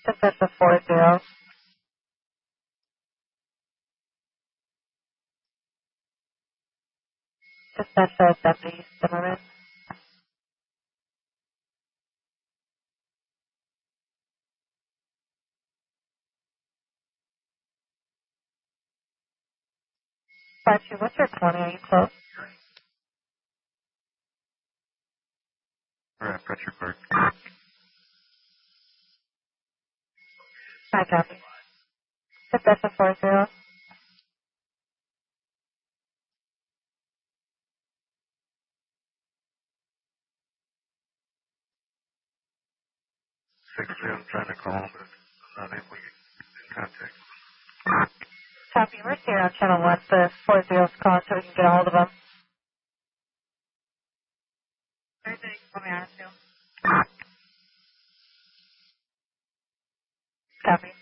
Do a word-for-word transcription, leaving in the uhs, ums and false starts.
Just at the four zero. Just at the Deputy Zimmerman. Five two, what's your twenty? Are you close? Alright, pressure card. Hi, copy. Just at the four zero. Six three, I'm trying to call him, but I'm not able to get in contact. Copy, we're here on channel one. The four zero's calling so we can get a hold of them. Thursday, let me ask you. Copy.